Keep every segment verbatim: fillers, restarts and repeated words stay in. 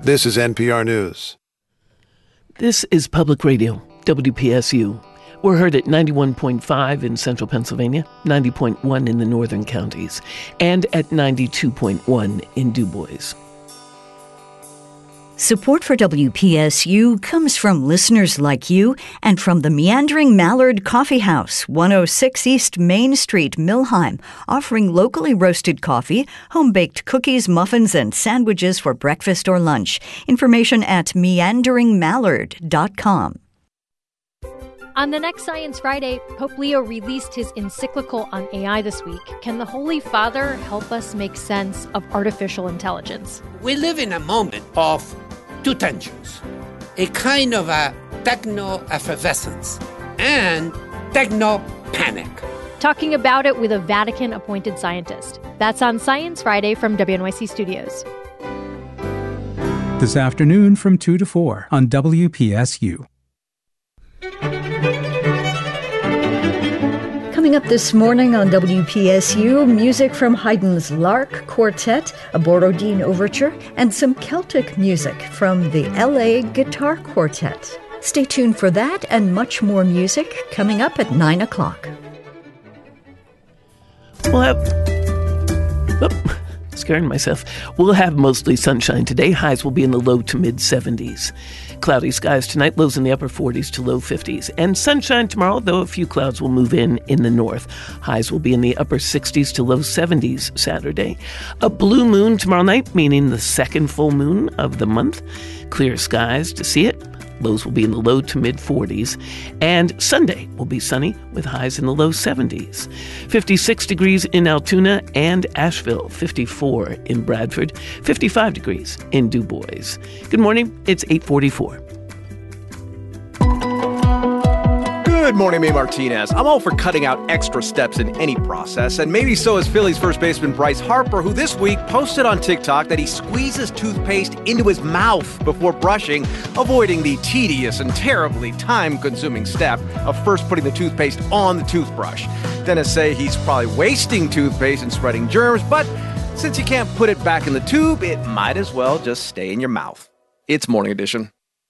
This is N P R News. This is Public Radio, W P S U. We're heard at ninety-one point five in central Pennsylvania, ninety point one in the northern counties, and at ninety-two point one in Du Bois. Support for W P S U comes from listeners like you and from the Meandering Mallard Coffee House, one oh six East Main Street, Millheim, offering locally roasted coffee, home-baked cookies, muffins, and sandwiches for breakfast or lunch. Information at meandering mallard dot com. On the next Science Friday, Pope Leo released his encyclical on A I this week. Can the Holy Father help us make sense of artificial intelligence? We live in a moment of two tensions, a kind of a techno-effervescence and techno-panic. Talking about it with a Vatican-appointed scientist. That's on Science Friday from W N Y C Studios. This afternoon from two to four on W P S U. Coming up this morning on W P S U, music from Haydn's Lark Quartet, a Borodin overture, and some Celtic music from the L A Guitar Quartet. Stay tuned for that and much more music coming up at nine o'clock. We'll have... Oh, scaring myself. We'll have mostly sunshine today. Highs will be in the low to mid-seventies. Cloudy skies tonight, lows in the upper forties to low fifties. And sunshine tomorrow, though a few clouds will move in in the north. Highs will be in the upper sixties to low seventies Saturday. A blue moon tomorrow night, meaning the second full moon of the month. Clear skies to see it. Lows will be in the low to mid-forties. And Sunday will be sunny with highs in the low seventies. fifty-six degrees in Altoona and Asheville. fifty-four in Bradford. fifty-five degrees in Du Bois. Good morning. It's eight forty-four. Good morning, May Martinez. I'm all for cutting out extra steps in any process, and maybe so is Phillies first baseman Bryce Harper, who this week posted on TikTok that he squeezes toothpaste into his mouth before brushing, avoiding the tedious and terribly time-consuming step of first putting the toothpaste on the toothbrush. Dentists say he's probably wasting toothpaste and spreading germs, but since you can't put it back in the tube, it might as well just stay in your mouth. It's Morning Edition.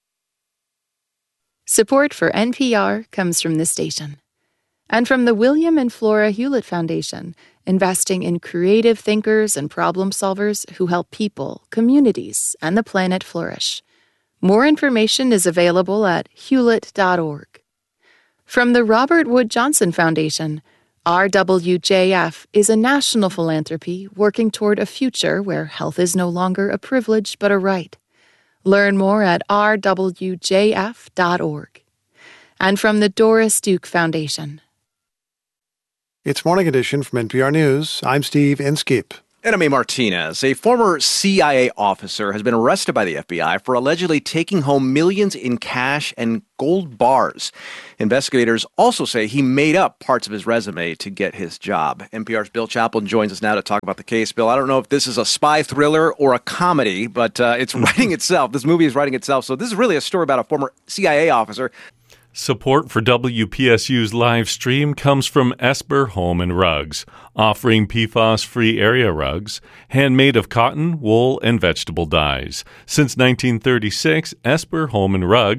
Support for N P R comes from this station and from the William and Flora Hewlett Foundation, investing in creative thinkers and problem solvers who help people, communities, and the planet flourish. More information is available at hewlett dot org. From the Robert Wood Johnson Foundation, R W J F is a national philanthropy working toward a future where health is no longer a privilege but a right. Learn more at r w j f dot org. And from the Doris Duke Foundation. It's Morning Edition from N P R News. I'm Steve Inskeep. And I'm A. Martinez. A former C I A officer has been arrested by the F B I for allegedly taking home millions in cash and gold bars. Investigators also say he made up parts of his resume to get his job. N P R's Bill Chaplin joins us now to talk about the case. Bill, I don't know if this is a spy thriller or a comedy, but uh, it's writing itself. This movie is writing itself. So this is really a story about a former C I A officer. Support for W P S U's live stream comes from Esper Home and Rugs, offering P FAS-free area rugs, handmade of cotton, wool, and vegetable dyes. Since nineteen thirty-six, Esper Home and Rugs